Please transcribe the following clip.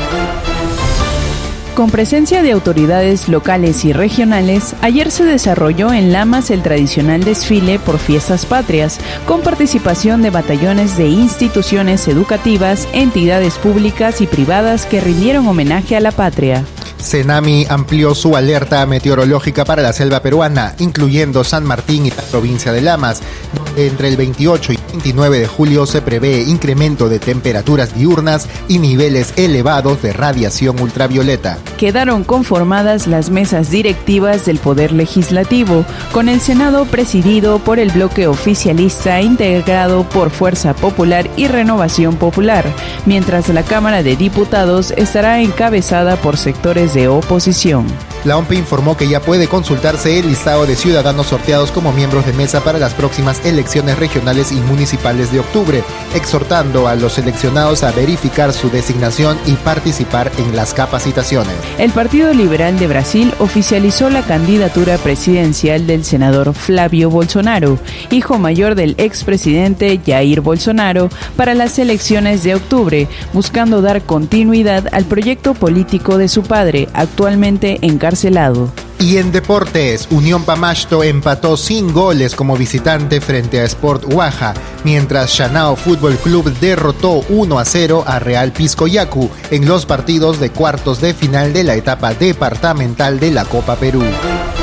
Con presencia de autoridades locales y regionales, ayer se desarrolló en Lamas el tradicional desfile por Fiestas Patrias, con participación de batallones de instituciones educativas, entidades públicas y privadas que rindieron homenaje a la patria. Senami amplió su alerta meteorológica para la selva peruana, incluyendo San Martín y la provincia de Lamas, donde entre el 28 y 29 de julio se prevé incremento de temperaturas diurnas y niveles elevados de radiación ultravioleta. Quedaron conformadas las mesas directivas del Poder Legislativo, con el Senado presidido por el bloque oficialista integrado por Fuerza Popular y Renovación Popular, mientras la Cámara de Diputados estará encabezada por sectores de oposición. La OMPE informó que ya puede consultarse el listado de ciudadanos sorteados como miembros de mesa para las próximas elecciones regionales y municipales de octubre, exhortando a los seleccionados a verificar su designación y participar en las capacitaciones. El Partido Liberal de Brasil oficializó la candidatura presidencial del senador Flávio Bolsonaro, hijo mayor del expresidente Jair Bolsonaro, para las elecciones de octubre, buscando dar continuidad al proyecto político de su padre, actualmente encarcelado. Y en deportes, Unión Pamasto empató sin goles como visitante frente a Sport Huaja, mientras Shanao Fútbol Club derrotó 1-0 a Real Piscoyacu en los partidos de cuartos de final de la etapa departamental de la Copa Perú.